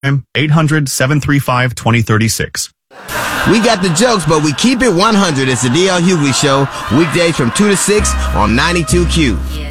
800-735-2036. We got the jokes, but we keep it 100. It's the DL Hughley Show, weekdays from 2 to 6 on 92Q.